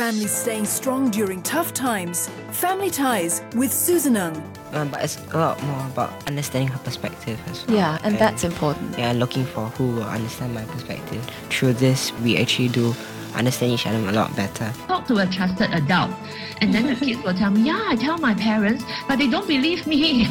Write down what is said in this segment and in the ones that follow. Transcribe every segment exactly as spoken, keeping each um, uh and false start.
Families staying strong during tough times. Family Ties with Susan Ng. Um, but it's a lot more about understanding her perspective as well. Yeah, and, and that's important. Yeah, looking for who will understand my perspective. Through this, we actually do understand each other a lot better. Talk to a trusted adult, and then the kids will tell me, yeah, I tell my parents, but they don't believe me.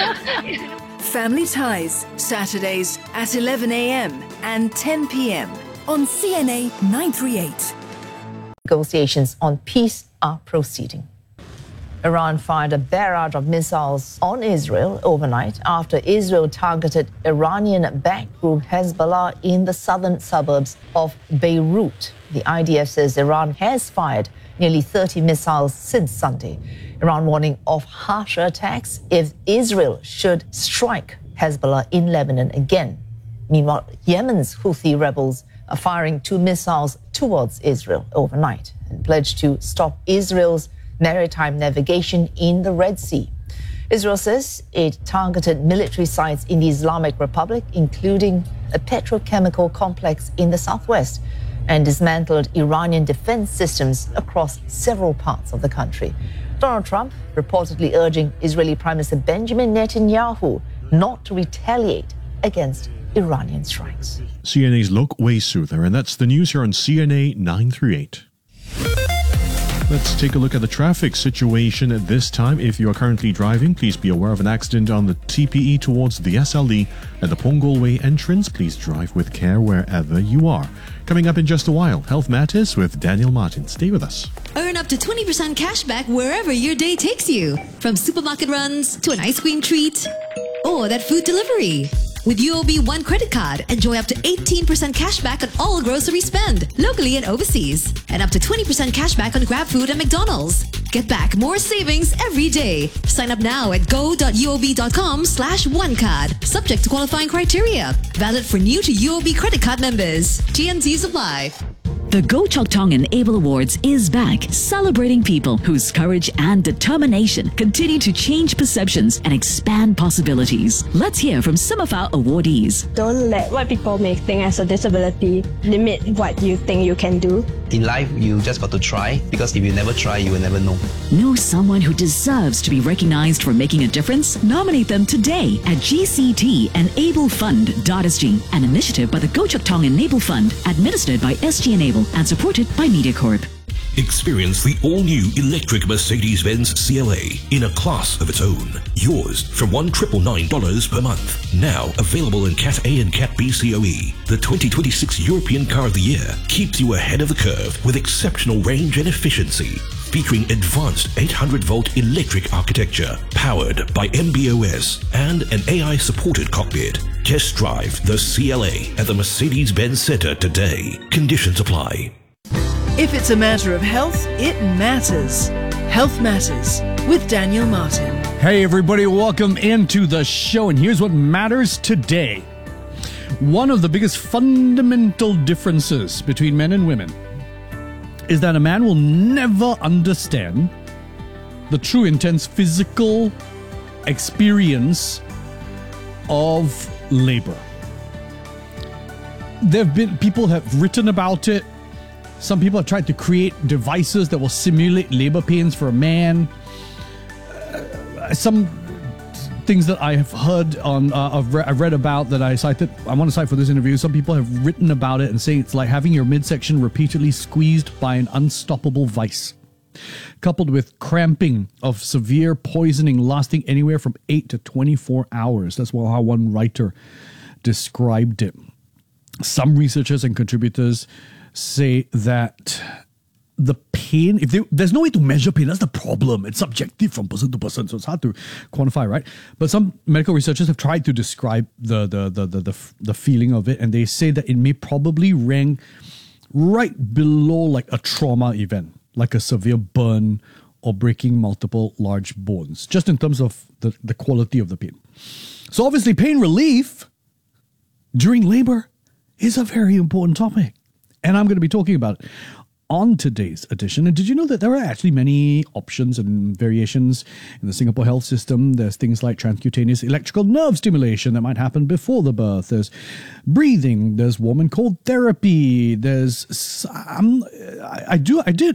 Family Ties, Saturdays at eleven a.m. and ten p.m. on C N A nine thirty-eight. Negotiations on peace are proceeding. Iran fired a barrage of missiles on Israel overnight after Israel targeted Iranian-backed group Hezbollah in the southern suburbs of Beirut. The I D F says Iran has fired nearly thirty missiles since Sunday. Iran warning of harsher attacks if Israel should strike Hezbollah in Lebanon again. Meanwhile, Yemen's Houthi rebels are firing two missiles towards Israel overnight and pledged to stop Israel's maritime navigation in the Red Sea. Israel says it targeted military sites in the Islamic Republic, including a petrochemical complex in the southwest, and dismantled Iranian defense systems across several parts of the country. Donald Trump reportedly urging Israeli Prime Minister Benjamin Netanyahu not to retaliate against Iranian strikes. C N A's Lok Wei Soother, and that's the news here on C N A nine thirty-eight. Let's take a look at the traffic situation at this time. If you are currently driving, please be aware of an accident on the T P E towards the S L E at the Punggol Way entrance. Please drive with care wherever you are. Coming up in just a while, Health Matters with Daniel Martin. Stay with us. Earn up to twenty percent cash back wherever your day takes you. From supermarket runs to an ice cream treat or that food delivery. With U O B One credit card, enjoy up to eighteen percent cash back on all grocery spend, locally and overseas. And up to twenty percent cash back on GrabFood and McDonald's. Get back more savings every day. Sign up now at go.uob.com slash one card. Subject to qualifying criteria. Valid for new to U O B credit card members. T N Cs apply. The Go Chok Tong Enable Awards is back, celebrating people whose courage and determination continue to change perceptions and expand possibilities. Let's hear from some of our awardees. Don't let what people may think as a disability limit what you think you can do. In life, you just got to try, because if you never try, you will never know. Know someone who deserves to be recognized for making a difference? Nominate them today at G C T Enable Fund dot S G, an initiative by the Go Chok Tong Enable Fund, administered by S G Enable and supported by MediaCorp. Experience the all-new electric Mercedes-Benz C L A in a class of its own. Yours from one thousand nine hundred ninety-nine dollars per month. Now available in Cat A and Cat B C O E. The twenty twenty-six European Car of the Year keeps you ahead of the curve with exceptional range and efficiency. Featuring advanced eight hundred volt electric architecture, powered by M B O S and an A I-supported cockpit. Test drive the C L A at the Mercedes-Benz Center today. Conditions apply. If it's a matter of health, it matters. Health Matters with Daniel Martin. Hey everybody, welcome into the show, and here's what matters today. One of the biggest fundamental differences between men and women is that a man will never understand the true intense physical experience of labor. There have been, people have written about it. Some people have tried to create devices that will simulate labor pains for a man. Uh, some things that I have heard on, uh, I've, re- I've read about that I cited, I want to cite for this interview. Some people have written about it and say it's like having your midsection repeatedly squeezed by an unstoppable vice, coupled with cramping of severe poisoning lasting anywhere from eight to twenty-four hours. That's how one writer described it. Some researchers and contributors say that the pain, if they, there's no way to measure pain, that's the problem. It's subjective from person to person, so it's hard to quantify, right? But some medical researchers have tried to describe the the the the the, the feeling of it, and they say that it may probably rank right below like a trauma event, like a severe burn or breaking multiple large bones, just in terms of the, the quality of the pain. So obviously pain relief during labor is a very important topic. And I'm going to be talking about it on today's edition. And did you know that there are actually many options and variations in the Singapore health system? There's things like transcutaneous electrical nerve stimulation that might happen before the birth. There's breathing. There's warm and cold therapy. There's um, I, I do I did